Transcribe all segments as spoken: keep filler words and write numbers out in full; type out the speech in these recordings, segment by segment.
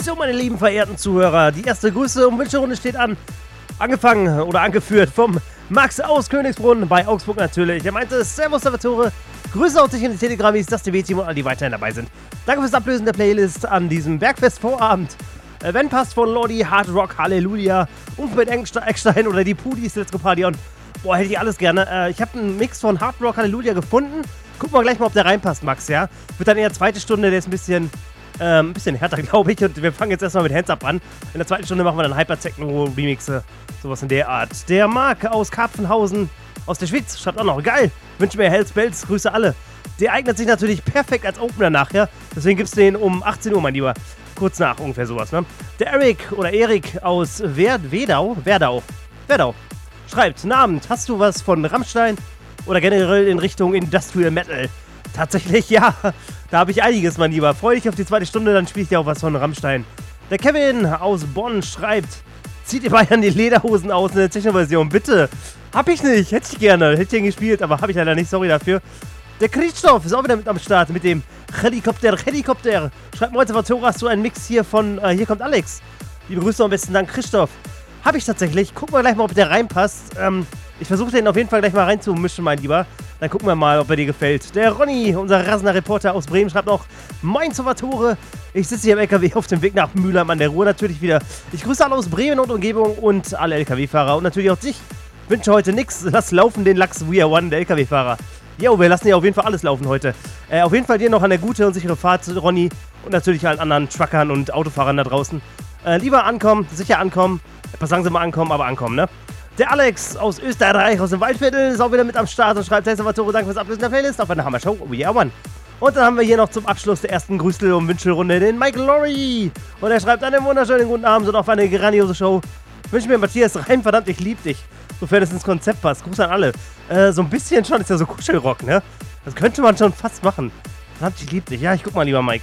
So, meine lieben verehrten Zuhörer, die erste Grüße- und Wünschrunde steht an. Angefangen oder angeführt vom Max aus Königsbrunn, bei Augsburg natürlich. Er meinte, Servus Salvatore, Grüße auch dich in die Telegrammis, das T V-Team und all die weiterhin dabei sind. Danke fürs Ablösen der Playlist an diesem Bergfest-Vorabend. Äh, wenn passt von Lordi, Hard Rock, Halleluja, Umfeld Eckstein oder die Pudis, Let's Go Party on. Boah, hätte ich alles gerne. Äh, ich habe einen Mix von Hard Rock, Halleluja gefunden. Gucken wir gleich mal, ob der reinpasst, Max, ja? Wird dann eher zweite Stunde, der ist ein bisschen... Ähm, ein bisschen härter, glaube ich. Und wir fangen jetzt erstmal mit Hands Up an. In der zweiten Stunde machen wir dann Hyper-Techno-Remixe. Sowas in der Art. Der Marc aus Karpfenhausen, aus der Schweiz, schreibt auch noch. Geil! Wünsche mir Hells Bells, Grüße alle. Der eignet sich natürlich perfekt als Opener nachher. Deswegen gibt's den um achtzehn Uhr, mein Lieber. Kurz nach, ungefähr sowas, ne? Der Erik oder Erik aus Wer Wedau, Werdau, Werdau, schreibt, Abend, hast du was von Rammstein oder generell in Richtung Industrial Metal? Tatsächlich, ja. Da habe ich einiges, mein Lieber. Freue dich auf die zweite Stunde, dann spiele ich dir auch was von Rammstein. Der Kevin aus Bonn schreibt, zieht ihr Bayern die Lederhosen aus in der Techno-Version, bitte. Hab ich nicht, hätte ich gerne, hätte ich den gespielt, aber habe ich leider nicht, sorry dafür. Der Christoph ist auch wieder mit am Start mit dem Helikopter, Helikopter. Schreibt mir heute, Salvatore, hast du einen Mix hier von, äh, hier kommt Alex. Liebe Grüße und besten Dank, Christoph. Habe ich tatsächlich, gucken wir gleich mal, ob der reinpasst. Ähm, ich versuche den auf jeden Fall gleich mal reinzumischen, mein Lieber. Dann gucken wir mal, ob er dir gefällt. Der Ronny, unser rasender Reporter aus Bremen, schreibt noch, Moin Salvatore. Ich sitze hier im L K W auf dem Weg nach Mülheim an der Ruhr natürlich wieder. Ich grüße alle aus Bremen und Umgebung und alle L K W-Fahrer und natürlich auch dich. Wünsche heute nix. Lass laufen den Lachs We Are One, der L K W-Fahrer. Jo, wir lassen ja auf jeden Fall alles laufen heute. Äh, auf jeden Fall dir noch eine gute und sichere Fahrt, Ronny. Und natürlich allen anderen Truckern und Autofahrern da draußen. Äh, lieber ankommen, sicher ankommen. Etwas langsam ankommen, aber ankommen, ne? Der Alex aus Österreich, aus dem Waldviertel, ist auch wieder mit am Start und schreibt, hey Salvatore, danke fürs Ablösen der Playlist auf eine Hammer-Show. We are one. Und dann haben wir hier noch zum Abschluss der ersten Grüßel- und Wünschelrunde den Michael Lorry. Und er schreibt einen wunderschönen guten Abend und auf eine grandiose Show. Wünsche mir Matthias Reim, verdammt, ich lieb dich. Sofern es ins Konzept passt. Gruß an alle. Äh, so ein bisschen schon, ist ja so Kuschelrock, ne? Das könnte man schon fast machen. Verdammt, ich lieb dich. Ja, ich guck mal, lieber Mike.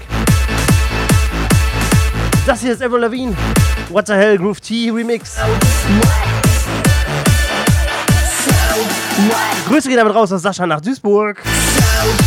Das hier ist Avril Lavigne. What the Hell, Groove T Remix. Grüße gehen damit raus aus Sascha nach Duisburg.